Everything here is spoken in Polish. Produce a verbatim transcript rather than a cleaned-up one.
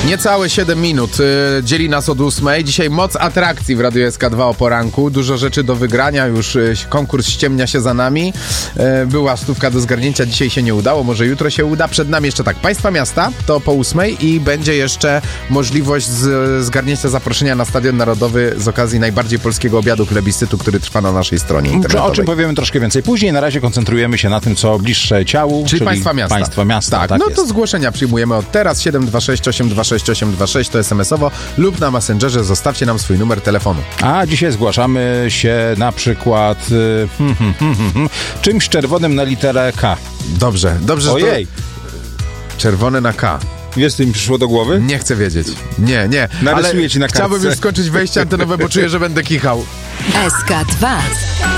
Niecałe siedem minut y, dzieli nas od ósmej. Dzisiaj moc atrakcji w Radiu S K dwa o poranku. Dużo rzeczy do wygrania, już y, konkurs ściemnia się za nami. Y, była stówka do zgarnięcia, dzisiaj się nie udało, może jutro się uda. Przed nami jeszcze tak, państwa miasta, to po ósmej i będzie jeszcze możliwość z, zgarnięcia zaproszenia na Stadion Narodowy z okazji najbardziej polskiego obiadu plebiscytu, który trwa na naszej stronie internetowej. O czym powiemy troszkę więcej później. Na razie koncentrujemy się na tym, co bliższe ciału, czyli, czyli państwa miasta. Państwa miasta. Tak, tak no jest. to zgłoszenia przyjmujemy od teraz. siedem dwa sześć osiem dwa sześć osiem dwa sześć to es em esowo lub na Messengerze zostawcie nam swój numer telefonu. A dzisiaj zgłaszamy się na przykład y, hmm, hmm, hmm, hmm, czymś czerwonym na literę K. Dobrze, dobrze. Ojej. To... Czerwone na K. Wiesz, co mi przyszło do głowy? Nie chcę wiedzieć. Nie, nie. Narysuję ale ci na kartce. Chciałbym już skończyć wejście antenowe, bo czuję, że będę kichał. S K dwa.